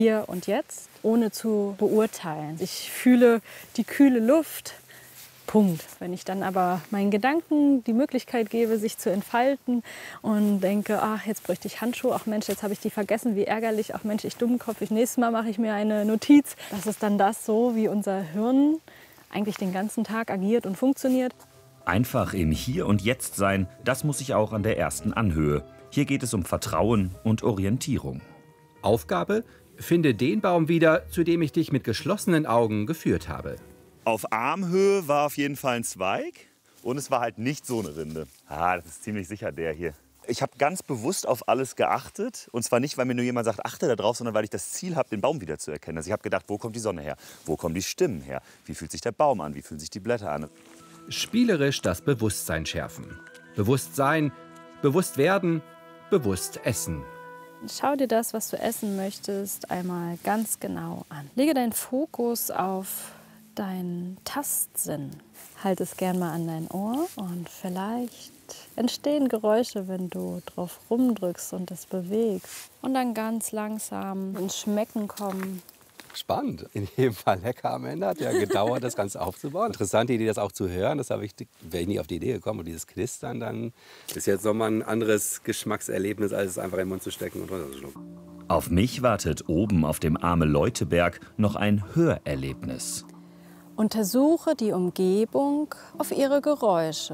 Hier und jetzt, ohne zu beurteilen. Ich fühle die kühle Luft. Punkt. Wenn ich dann aber meinen Gedanken die Möglichkeit gebe, sich zu entfalten und denke, ach, jetzt bräuchte ich Handschuhe, ach Mensch, jetzt habe ich die vergessen, wie ärgerlich, ach Mensch, ich Dummkopf, nächstes Mal mache ich mir eine Notiz. Das ist dann das so, wie unser Hirn eigentlich den ganzen Tag agiert und funktioniert. Einfach im Hier und Jetzt sein, das muss ich auch an der ersten Anhöhe. Hier geht es um Vertrauen und Orientierung. Aufgabe: Finde den Baum wieder, zu dem ich dich mit geschlossenen Augen geführt habe. Auf Armhöhe war auf jeden Fall ein Zweig und es war halt nicht so eine Rinde. Das ist ziemlich sicher der hier. Ich habe ganz bewusst auf alles geachtet. Und zwar nicht, weil mir nur jemand sagt, achte da drauf, sondern weil ich das Ziel habe, den Baum wieder zu erkennen. Also ich habe gedacht, wo kommt die Sonne her? Wo kommen die Stimmen her? Wie fühlt sich der Baum an? Wie fühlen sich die Blätter an? Spielerisch das Bewusstsein schärfen. Bewusst sein, bewusst werden, bewusst essen. Schau dir das, was du essen möchtest, einmal ganz genau an. Lege deinen Fokus auf deinen Tastsinn. Halt es gern mal an dein Ohr und vielleicht entstehen Geräusche, wenn du drauf rumdrückst und es bewegst. Und dann ganz langsam ins Schmecken kommen. Spannend. In jedem Fall lecker am Ende. Hat ja gedauert, das Ganze aufzubauen. Interessante Idee, das auch zu hören. Das wäre ich nie auf die Idee gekommen. Und dieses Knistern dann ist jetzt nochmal ein anderes Geschmackserlebnis, als es einfach in den Mund zu stecken und runterzuschlucken. Auf mich wartet oben auf dem Arme-Leute-Berg noch ein Hörerlebnis. Untersuche die Umgebung auf ihre Geräusche.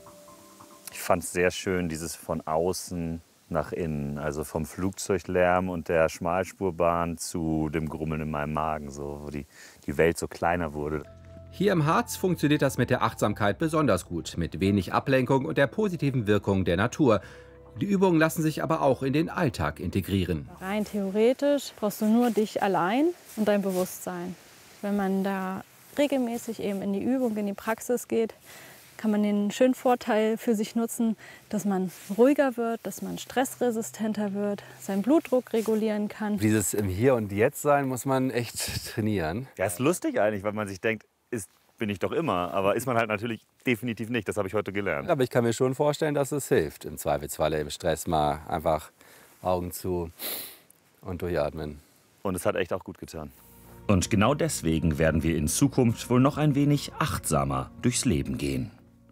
Ich fand es sehr schön, dieses von außen nach innen. Also vom Flugzeuglärm und der Schmalspurbahn zu dem Grummeln in meinem Magen, so, wo die Welt so kleiner wurde. Hier im Harz funktioniert das mit der Achtsamkeit besonders gut, mit wenig Ablenkung und der positiven Wirkung der Natur. Die Übungen lassen sich aber auch in den Alltag integrieren. Rein theoretisch brauchst du nur dich allein und dein Bewusstsein. Wenn man da regelmäßig eben in die Übung, in die Praxis geht, kann man den schönen Vorteil für sich nutzen, dass man ruhiger wird, dass man stressresistenter wird, seinen Blutdruck regulieren kann. Dieses im Hier und Jetzt sein muss man echt trainieren. Ja, ist lustig eigentlich, weil man sich denkt, bin ich doch immer. Aber ist man halt natürlich definitiv nicht. Das habe ich heute gelernt. Aber ich kann mir schon vorstellen, dass es hilft. Im Zweifelsfall im Stress mal einfach Augen zu und durchatmen. Und es hat echt auch gut getan. Und genau deswegen werden wir in Zukunft wohl noch ein wenig achtsamer durchs Leben gehen.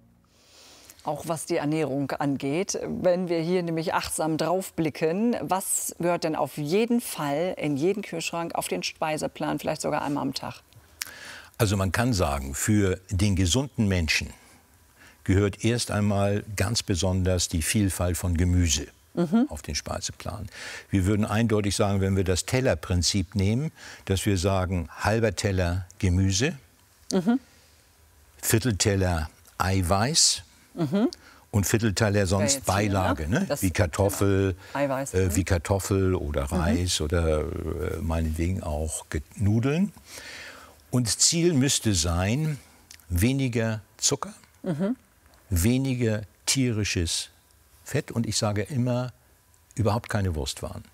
Auch was die Ernährung angeht, wenn wir hier nämlich achtsam drauf blicken, was gehört denn auf jeden Fall in jeden Kühlschrank, auf den Speiseplan, vielleicht sogar einmal am Tag? Also man kann sagen, für den gesunden Menschen gehört erst einmal ganz besonders die Vielfalt von Gemüse auf den Speiseplan. Wir würden eindeutig sagen, wenn wir das Tellerprinzip nehmen, dass wir sagen, halber Teller Gemüse, Viertelteller Eiweiß, und Viertelteller sonst Beilage, hier, ne? Wie Kartoffel, Eiweiß, wie Kartoffel oder Reis oder meinetwegen auch Nudeln. Und Ziel müsste sein, weniger Zucker, weniger tierisches Fett und ich sage immer, überhaupt keine Wurstwaren.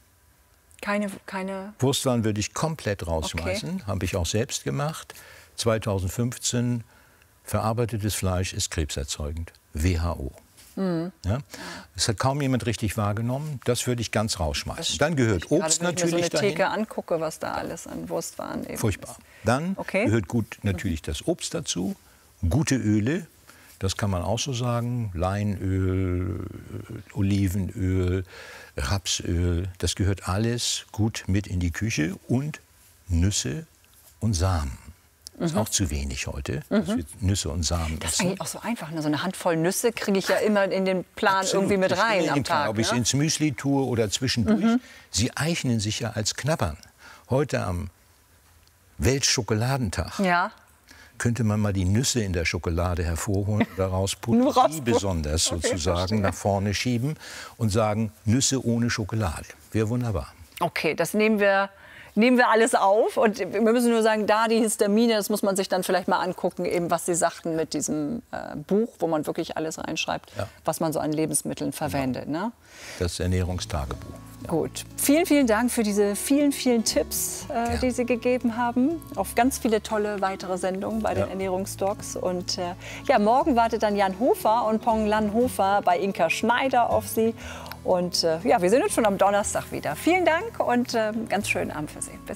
Keine Wurstwaren würde ich komplett rausschmeißen, habe ich auch selbst gemacht. 2015, verarbeitetes Fleisch ist krebserzeugend. WHO. Ja? Das hat kaum jemand richtig wahrgenommen. Das würde ich ganz rausschmeißen. Dann gehört Obst natürlich dahin. Wenn ich mir so eine Theke dahin. angucke, was da alles an Wurstwaren eben Furchtbar. ist. Dann gehört gut natürlich das Obst dazu. Gute Öle, das kann man auch so sagen. Leinöl, Olivenöl, Rapsöl. Das gehört alles gut mit in die Küche. Und Nüsse und Samen. Das ist auch zu wenig heute, dass wir Nüsse und Samen Das ist essen. eigentlich auch so einfach. Ne? So eine Handvoll Nüsse kriege ich ja immer in den Plan irgendwie mit rein am Tag. Ob ich es ins Müsli tue oder zwischendurch. Sie eignen sich ja als Knabbern. Heute am Weltschokoladentag könnte man mal die Nüsse in der Schokolade hervorholen oder rausputschen, die besonders sozusagen nach vorne schieben und sagen, Nüsse ohne Schokolade. Wäre wunderbar. Okay, das nehmen wir alles auf. Und wir müssen nur sagen, da die Histamine, das muss man sich dann vielleicht mal angucken, eben was Sie sagten mit diesem Buch, wo man wirklich alles reinschreibt, was man so an Lebensmitteln verwendet. Ne? Das Ernährungstagebuch. Ja. Gut. Vielen, vielen Dank für diese vielen, vielen Tipps, die Sie gegeben haben. Auf ganz viele tolle weitere Sendungen bei den Ernährungsdocs. Und morgen wartet dann Jan Hofer und Pong Lan Hofer bei Inka Schneider auf Sie. Und wir sehen uns schon am Donnerstag wieder. Vielen Dank und ganz schönen Abend für Sie. Bis